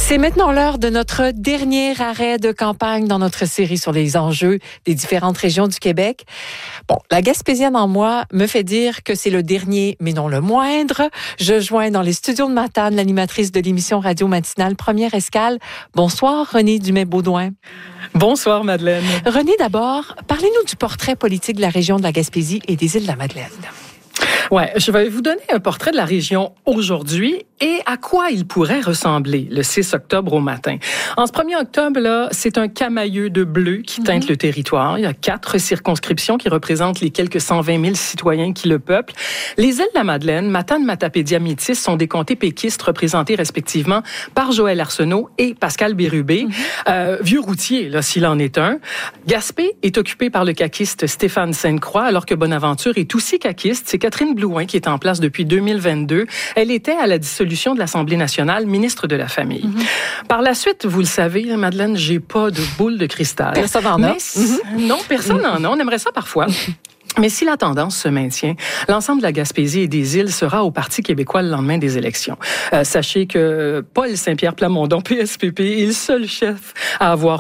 C'est maintenant l'heure de notre dernier arrêt de campagne dans notre série sur les enjeux des différentes régions du Québec. Bon, la Gaspésienne en moi me fait dire que c'est le dernier, mais non le moindre. Je joins dans les studios de Matane l'animatrice de l'émission radio matinale Première Escale. Bonsoir, Renée Dumais-Baudouin. Bonsoir, Madeleine. Renée, d'abord, parlez-nous du portrait politique de la région de la Gaspésie et des îles de la Madeleine. Ouais, je vais vous donner un portrait de la région aujourd'hui et à quoi il pourrait ressembler le 6 octobre au matin. En ce 1er octobre, là, c'est un camailleux de bleu qui teinte le territoire. Il y a 4 circonscriptions qui représentent les quelques 120 000 citoyens qui le peuplent. Les îles de la Madeleine, Matane, Matapédia, Métis sont des comtés péquistes représentés respectivement par Joël Arsenault et Pascal Bérubé. Vieux routier, là, s'il en est un. Gaspé est occupé par le caquiste Stéphane Sainte-Croix, alors que Bonaventure est aussi caquiste. C'est Catherine Blouin qui est en place depuis 2022. Elle était à la dissolution de l'Assemblée nationale, ministre de la Famille. Par la suite, vous le savez, Madeleine, j'ai pas de boule de cristal. Personne n'en a. Non, personne n'en a. On aimerait ça parfois. Mais si la tendance se maintient, l'ensemble de la Gaspésie et des îles sera au Parti québécois le lendemain des élections. Sachez que Paul Saint-Pierre Plamondon, PSPP, est le seul chef à avoir